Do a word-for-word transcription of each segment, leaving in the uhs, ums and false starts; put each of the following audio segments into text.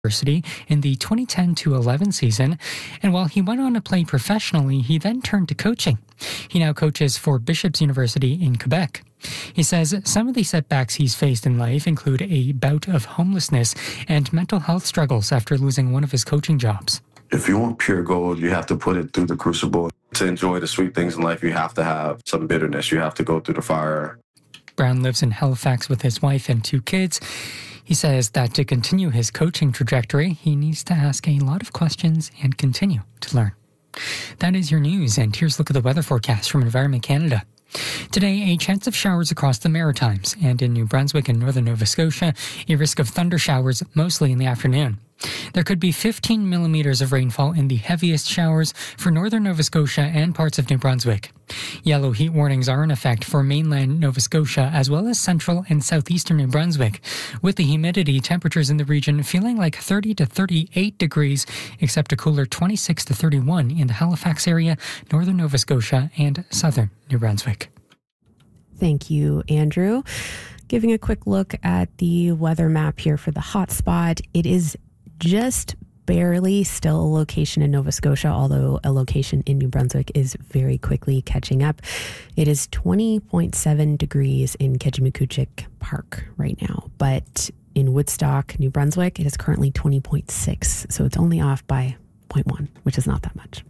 University in the twenty ten to eleven season, and while he went on to play professionally, he then turned to coaching. He now coaches for Bishop's University in Quebec. He says some of the setbacks he's faced in life include a bout of homelessness and mental health struggles after losing one of his coaching jobs. If you want pure gold, you have to put it through the crucible. To enjoy the sweet things in life, you have to have some bitterness. You have to go through the fire. Brown lives in Halifax with his wife and two kids. He says that to continue his coaching trajectory, he needs to ask a lot of questions and continue to learn. That is your news, and here's a look at the weather forecast from Environment Canada. Today, a chance of showers across the Maritimes, and in New Brunswick and northern Nova Scotia, a risk of thunder showers mostly in the afternoon. There could be fifteen millimeters of rainfall in the heaviest showers for northern Nova Scotia and parts of New Brunswick. Yellow heat warnings are in effect for mainland Nova Scotia as well as central and southeastern New Brunswick, with the humidity temperatures in the region feeling like thirty to thirty-eight degrees, except a cooler twenty-six to thirty-one in the Halifax area, northern Nova Scotia, and southern New Brunswick. Thank you, Andrew. Giving a quick look at the weather map here for the hotspot. It is just barely still a location in Nova Scotia, although a location in New Brunswick is very quickly catching up. It is twenty point seven degrees in Kejimkujik Park right now, but in Woodstock, New Brunswick, it is currently twenty point six, so it's only off by zero point one, which is not that much.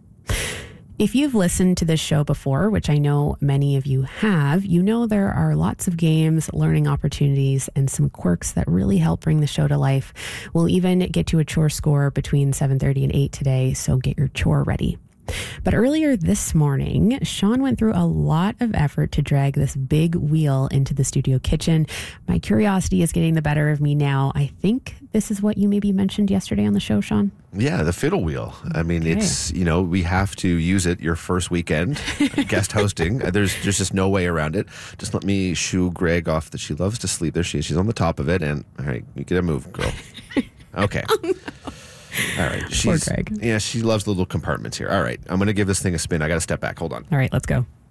If you've listened to this show before, which I know many of you have, you know there are lots of games, learning opportunities, and some quirks that really help bring the show to life. We'll even get to a chore score between seven thirty and eight today, so get your chore ready. But earlier this morning, Sean went through a lot of effort to drag this big wheel into the studio kitchen. My curiosity is getting the better of me now. I think this is what you maybe mentioned yesterday on the show, Sean? Yeah, the fiddle wheel. I mean, Okay. it's, you know, we have to use it your first weekend, guest hosting. There's there's just no way around it. Just let me shoo Greg off that she loves to sleep. There she is. She's on the top of it. And, all right, you get a move, girl. Okay. Oh, no. All right. Poor She's, Greg. Yeah, she loves the little compartments here. All right, I'm going to give this thing a spin. I got to step back. Hold on. All right, let's go.